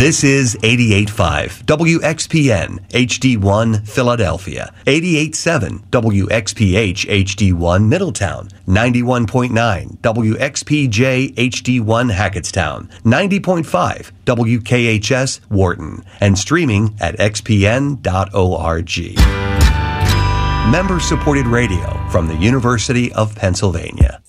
This is 88.5 WXPN HD1 Philadelphia, 88.7 WXPH HD1 Middletown, 91.9 WXPJ HD1 Hackettstown, 90.5 WKHS Wharton, and streaming at xpn.org. Member-supported radio from the University of Pennsylvania.